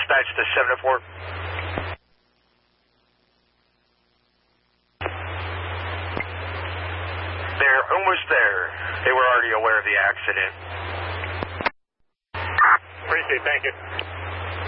dispatch to 704. They're almost there. They were already aware of the accident. Appreciate it, thank you.